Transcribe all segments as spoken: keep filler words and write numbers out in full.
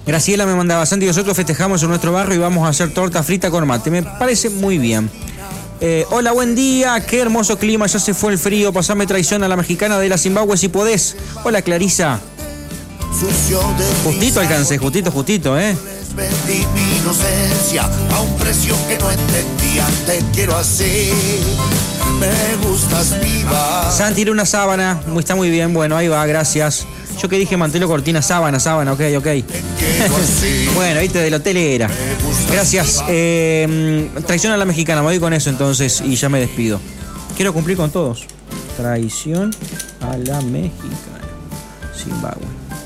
Graciela me mandaba, Santi, nosotros festejamos en nuestro barrio y vamos a hacer torta frita con mate. Me parece muy bien. Eh, hola, buen día, qué hermoso clima, ya se fue el frío, pasame traición a la mexicana de la Zimbabue si podés. Hola, Clarisa. Justito alcancé, justito, justito, ¿eh? Vendí mi inocencia a un precio que no entendía. Te quiero así, me gustas viva. Santi, una sábana, está muy bien, bueno, ahí va, gracias. Yo que dije mantelo, cortina, sábana, sábana, ok, ok. Bueno, viste, del hotel era. Gracias. Eh, traición a la mexicana, me voy con eso entonces y ya me despido. Quiero cumplir con todos. Traición a la mexicana. Zimbabue.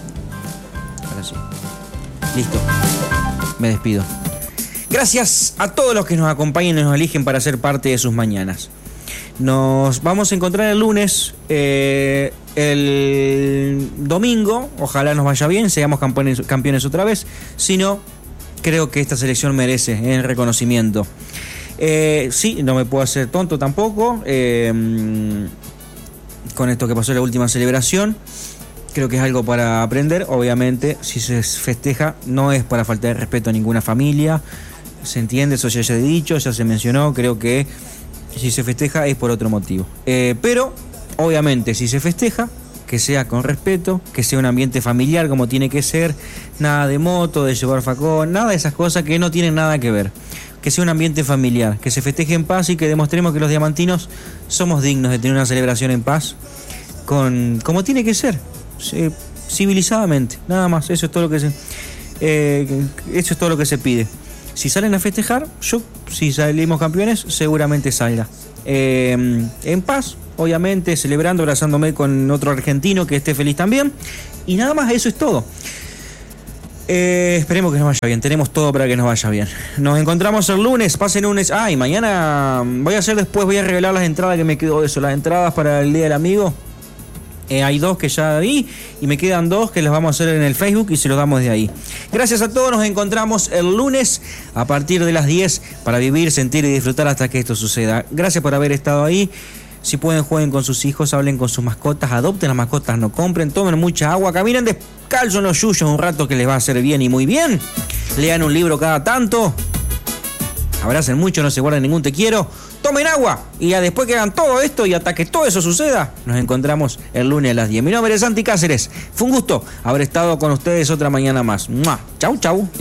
Ahora sí. Listo. Me despido. Gracias a todos los que nos acompañan y nos eligen para ser parte de sus mañanas. Nos vamos a encontrar el lunes, eh, el domingo. Ojalá nos vaya bien, seamos campeones, campeones otra vez. Si no, creo que esta selección merece el reconocimiento. Eh, sí, no me puedo hacer tonto tampoco. Eh, con esto que pasó en la última celebración, creo que es algo para aprender. Obviamente, si se festeja, no es para faltar de respeto a ninguna familia. Se entiende, eso ya se ha dicho, ya se mencionó. Creo que si se festeja es por otro motivo. Eh, pero, obviamente, si se festeja, que sea con respeto, que sea un ambiente familiar como tiene que ser, nada de moto, de llevar facón, nada de esas cosas que no tienen nada que ver. Que sea un ambiente familiar, que se festeje en paz y que demostremos que los diamantinos somos dignos de tener una celebración en paz, con como tiene que ser, eh, civilizadamente, nada más. Eso es todo lo que se, eh, eso es todo lo que se pide. Si salen a festejar, yo, si salimos campeones, seguramente salga. Eh, en paz, obviamente, celebrando, abrazándome con otro argentino que esté feliz también. Y nada más, eso es todo. Eh, esperemos que nos vaya bien, tenemos todo para que nos vaya bien. Nos encontramos el lunes, pasen lunes. Ah, y mañana voy a hacer después, voy a revelar las entradas que me quedó de eso, las entradas para el Día del Amigo. Eh, hay dos que ya vi y me quedan dos que las vamos a hacer en el Facebook y se los damos de ahí. Gracias a todos, nos encontramos el lunes a partir de las diez para vivir, sentir y disfrutar hasta que esto suceda. Gracias por haber estado ahí. Si pueden, jueguen con sus hijos, hablen con sus mascotas, adopten las mascotas, no compren, tomen mucha agua, caminen descalzos en los yuyos un rato que les va a hacer bien y muy bien. Lean un libro cada tanto. Abracen mucho, no se guarden ningún te quiero. Tomen agua y ya después que hagan todo esto y hasta que todo eso suceda, nos encontramos el lunes a las diez. Mi nombre es Santi Cáceres. Fue un gusto haber estado con ustedes otra mañana más. ¡Mua! Chau, chau.